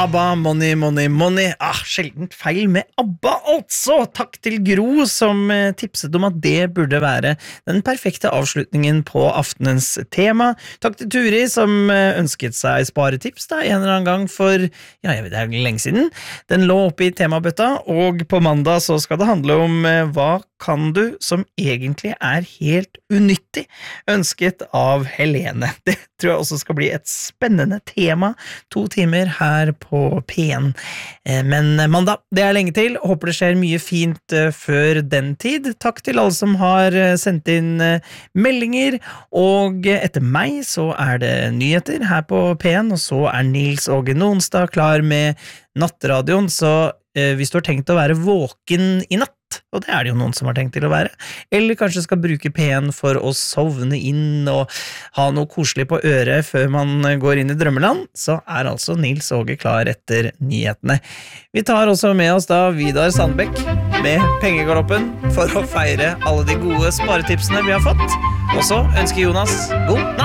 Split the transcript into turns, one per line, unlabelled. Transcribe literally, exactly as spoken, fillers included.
ABBA, money, money, money. Ah, sjeldent feil med ABBA, altså. Takk til Gro, som eh, tipset om at det burde være den perfekte avslutningen på aftenens tema. Takk til Turi, som eh, ønsket seg sparetips da, en eller annen gang for, ja, jeg vet det er lenge siden. Den lå oppe i temabøtta, og på mandag så skal det handle om eh, hva kan du som egentlig er helt unyttig, ønsket av Helene. Det tror jeg også skal bli et spennende tema, to timer her på P en. Men mandag, det er lenge til, håper det skjer mye fint før den tid. Takk til alle som har sendt inn meldinger, og etter meg så er det nyheter her på P en, og så er Nils Åge Nonstad klar med nattradioen, så hvis du har tenkt å være våken i natt, og det er det jo noen som har tenkt til å være, eller kanskje skal bruke P en for å sovne inn og ha noe koselig på øret før man går inn i drømmeland, så er altså Nils Åge klar etter nyhetene. Vi tar også med oss da Vidar Sandbekk med Pengegaloppen for å feire alle de gode sparetipsene vi har fått, og så ønsker Jonas god natt!